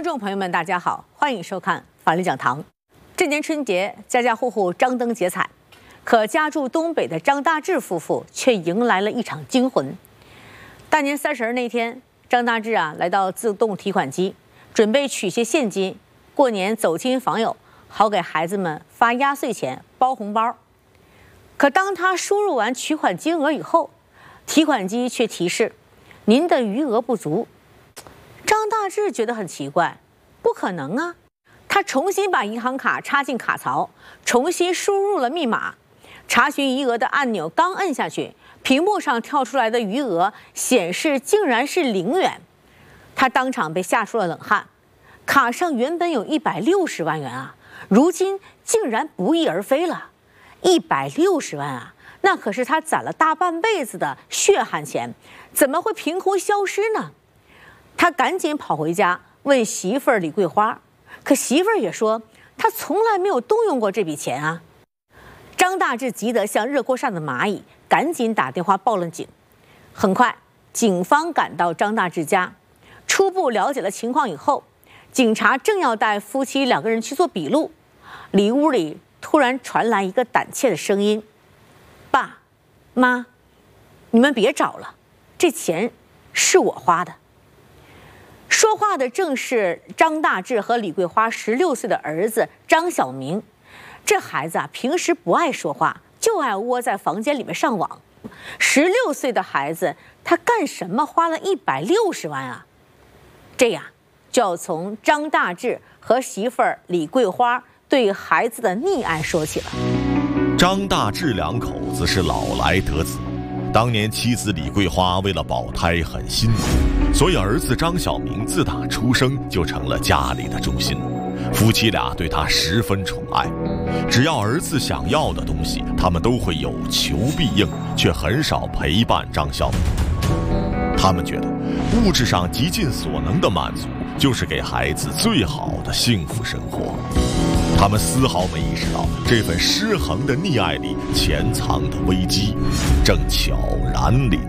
观众朋友们，大家好，欢迎收看法律讲堂。这年春节，家家户户张灯结彩，可家住东北的张大志夫妇却迎来了一场惊魂。大年30那天，张大志来到自动提款机，准备取些现金，过年走亲访友，好给孩子们发压岁钱、包红包。可当他输入完取款金额以后，提款机却提示您的余额不足。张大志觉得很奇怪，不可能啊！他重新把银行卡插进卡槽，重新输入了密码，查询余额的按钮刚摁下去，屏幕上跳出来的余额显示竟然是0元，他当场被吓出了冷汗。卡上原本有160万元啊，如今竟然不翼而飞了。160万啊，那可是他攒了大半辈子的血汗钱，怎么会凭空消失呢？他赶紧跑回家问媳妇儿李桂花，可媳妇儿也说他从来没有动用过这笔钱啊。张大志急得像热锅上的蚂蚁，赶紧打电话报了警。很快，警方赶到张大志家，初步了解了情况以后，警察正要带夫妻2个人去做笔录，里屋里突然传来一个胆怯的声音：“爸妈，你们别找了，这钱是我花的。”说话的正是张大志和李桂花16岁的儿子张晓明。这孩子平时不爱说话，就爱窝在房间里面上网。16岁的孩子，他干什么花了160万啊？这样就要从张大志和媳妇儿李桂花对孩子的溺爱说起了。 张大志2口子是老来得子，当年妻子李桂花为了保胎很辛苦，所以儿子张晓明自打出生就成了家里的重心。夫妻俩对他十分宠爱，只要儿子想要的东西，他们都会有求必应，却很少陪伴张晓明。他们觉得物质上极尽所能的满足，就是给孩子最好的幸福生活。他们丝毫没意识到这份失衡的溺爱里潜藏的危机正悄然临